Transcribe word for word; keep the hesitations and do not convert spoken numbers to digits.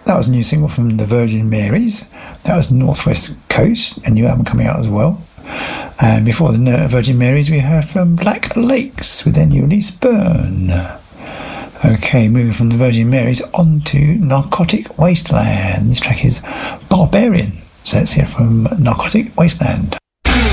That was a new single from the Virgin Marys. That was Northwest Coast, a new album coming out as well. And before the Virgin Marys, we heard from Black Lakes with their new release, Burn. Okay, moving from the Virgin Marys on to Narcotic Wasteland. This track is Barbarian. So let's hear from Narcotic Wasteland.